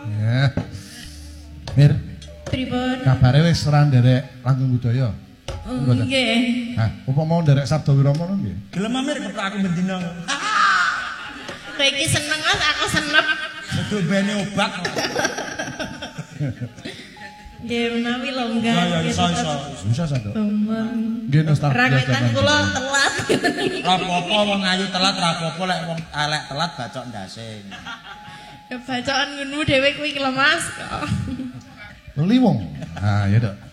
Ya. Mir. Pripun? Kabare wis ora nderek Langkung Budaya. Nggih. Hah, apa mau nderek Sabda Wirama nggih? Gelem Mir keprak aku bendina. Kowe iki seneng Mas, aku senep. Kudu bene obat. Nggih menawi longgar. Ya iso. Bisa satu. Nggih Nggih nostalgia. Rawetan kula telat. Rapopo wong ayu telat rapopo lek wong elek telat bacok ndase. Kebacokan ngono dhewe kuwi lho Mas. Liwong. Ah, ya dok.